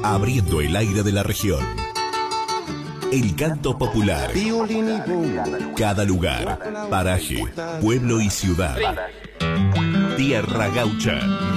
abriendo el aire de la región. El canto popular. Cada lugar, paraje, pueblo y ciudad. Tierra Gaucha.